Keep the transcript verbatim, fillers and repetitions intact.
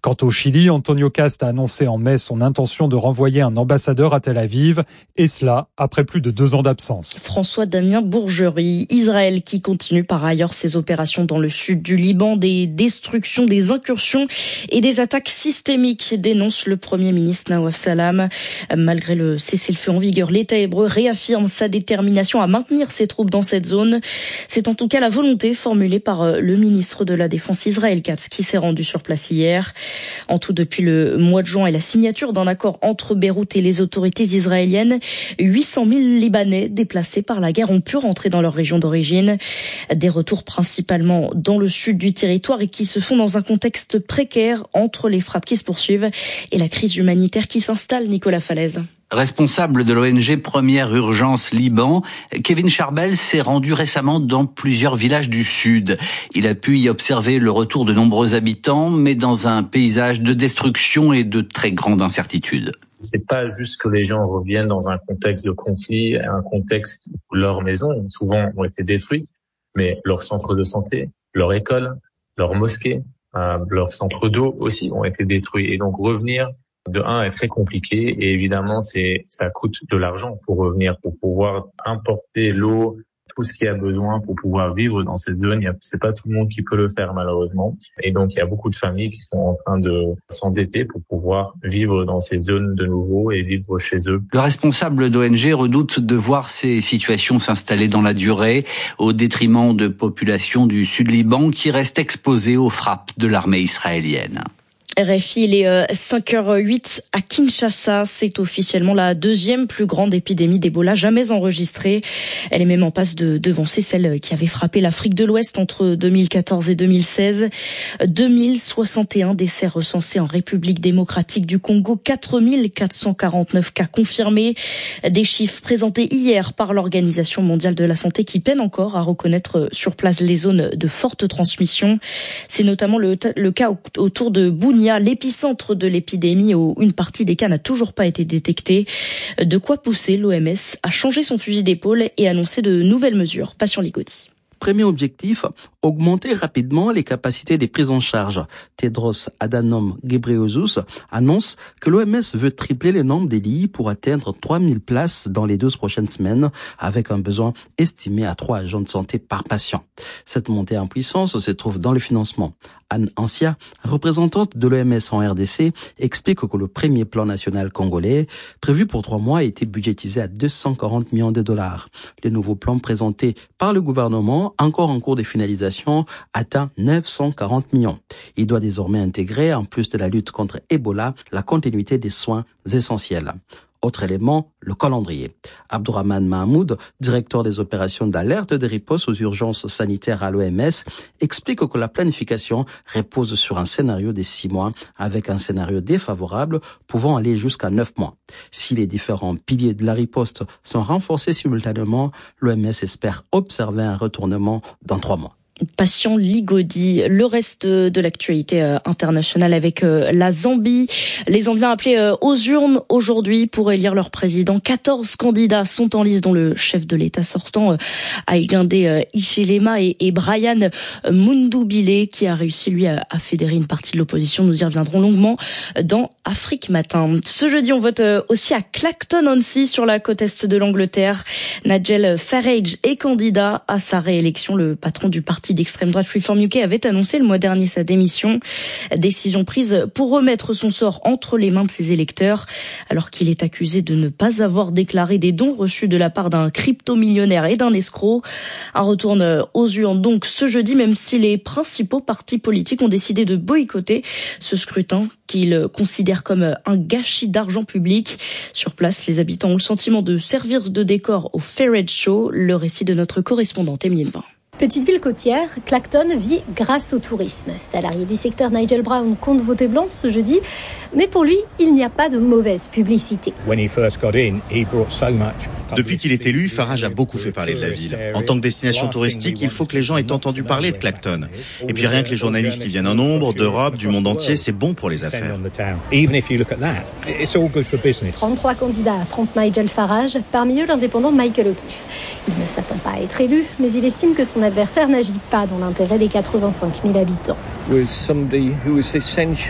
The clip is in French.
Quant au Chili, Antonio Cast a annoncé en mai son intention de renvoyer un ambassadeur à Tel Aviv, et cela après plus de deux ans d'absence. François-Damien Bourgerie, Israël qui continue par ailleurs ses opérations dans le sud du Liban, des destructions, des incursions et des attaques systémiques, dénonce le Premier ministre Nawaf Salam. Malgré le cessez-le-feu en vigueur, l'État hébreu réaffirme sa détermination à maintenir ses troupes dans cette zone. C'est en tout cas la volonté formulée par le ministre de la Défense Israël Katz qui s'est rendu sur place hier. En tout, depuis le mois de juin et la signature d'un accord entre Beyrouth et les autorités israéliennes, huit cent mille Libanais déplacés par la guerre ont pu rentrer dans leur région d'origine. Des retours principalement dans le sud du territoire et qui se font dans un contexte précaire entre les frappes qui se poursuivent et la crise humanitaire qui s'installe. Nicolas Falaise. Responsable de l'O N G Première Urgence Liban, Kevin Charbel s'est rendu récemment dans plusieurs villages du Sud. Il a pu y observer le retour de nombreux habitants, mais dans un paysage de destruction et de très grande incertitude. C'est pas juste que les gens reviennent dans un contexte de conflit, un contexte où leurs maisons, souvent, ont été détruites, mais leurs centres de santé, leur école, leurs mosquées, euh, leurs centres d'eau aussi ont été détruits. Et donc revenir de un est très compliqué et évidemment c'est ça coûte de l'argent pour revenir, pour pouvoir importer l'eau, tout ce qu'il y a besoin pour pouvoir vivre dans cette zone. Il y a, c'est pas tout le monde qui peut le faire malheureusement. Et donc il y a beaucoup de familles qui sont en train de s'endetter pour pouvoir vivre dans ces zones de nouveau et vivre chez eux. Le responsable d'O N G redoute de voir ces situations s'installer dans la durée au détriment de populations du Sud Liban qui restent exposées aux frappes de l'armée israélienne. R F I, il est cinq heures huit à Kinshasa. C'est officiellement la deuxième plus grande épidémie d'Ebola jamais enregistrée. Elle est même en passe de devancer celle qui avait frappé l'Afrique de l'Ouest entre deux mille quatorze et deux mille seize. deux mille soixante et un décès recensés en République démocratique du Congo. quatre mille quatre cent quarante-neuf cas confirmés. Des chiffres présentés hier par l'Organisation mondiale de la santé qui peine encore à reconnaître sur place les zones de forte transmission. C'est notamment le, le cas autour de Bunia, l'épicentre de l'épidémie où une partie des cas n'a toujours pas été détectée. De quoi pousser l'O M S à changer son fusil d'épaule et annoncer de nouvelles mesures. Patient Ligotti. Premier objectif, augmenter rapidement les capacités des prises en charge. Tedros Adhanom Ghebreyesus annonce que l'O M S veut tripler le nombre des lits pour atteindre trois mille places dans les douze prochaines semaines, avec un besoin estimé à trois agents de santé par patient. Cette montée en puissance se trouve dans le financement. Anne Ancia, représentante de l'O M S en R D C, explique que le premier plan national congolais, prévu pour trois mois, a été budgétisé à deux cent quarante millions de dollars. Le nouveau plan présenté par le gouvernement, encore en cours de finalisation, atteint neuf cent quarante millions. Il doit désormais intégrer, en plus de la lutte contre Ebola, la continuité des soins essentiels. Autre élément, le calendrier. Abdourahmane Mahmoud, directeur des opérations d'alerte de riposte aux urgences sanitaires à l'O M S, explique que la planification repose sur un scénario de six mois avec un scénario défavorable pouvant aller jusqu'à neuf mois. Si les différents piliers de la riposte sont renforcés simultanément, l'O M S espère observer un retournement dans trois mois. Patient Ligotti. Le reste de l'actualité internationale avec la Zambie. Les Zambiens appelés aux urnes aujourd'hui pour élire leur président. quatorze candidats sont en lice, dont le chef de l'État sortant, Hakainde Hichilema, et, et Brian Mundubile, qui a réussi, lui, à, à fédérer une partie de l'opposition. Nous y reviendrons longuement dans Afrique Matin. Ce jeudi, on vote aussi à Clacton-on-Sea, sur la côte est de l'Angleterre. Nigel Farage est candidat à sa réélection. Le patron du parti d'extrême droite Reform U K avait annoncé le mois dernier sa démission. Décision prise pour remettre son sort entre les mains de ses électeurs, alors qu'il est accusé de ne pas avoir déclaré des dons reçus de la part d'un crypto-millionnaire et d'un escroc. Un retour aux urnes donc ce jeudi, même si les principaux partis politiques ont décidé de boycotter ce scrutin qu'ils considèrent comme un gâchis d'argent public. Sur place, les habitants ont le sentiment de servir de décor au Farage Show. Le récit de notre correspondante Émilie Levin. Petite ville côtière, Clacton vit grâce au tourisme. Salarié du secteur, Nigel Brown compte voter blanc ce jeudi, mais pour lui, il n'y a pas de mauvaise publicité. Depuis qu'il est élu, Farage a beaucoup fait parler de la ville. En tant que destination touristique, il faut que les gens aient entendu parler de Clacton. Et puis rien que les journalistes qui viennent en nombre, d'Europe, du monde entier, c'est bon pour les affaires. trente-trois candidats affrontent Nigel Farage, parmi eux l'indépendant Michael O'Keefe. Il ne s'attend pas à être élu, mais il estime que son adversaire n'agit pas dans l'intérêt des quatre-vingt-cinq mille habitants.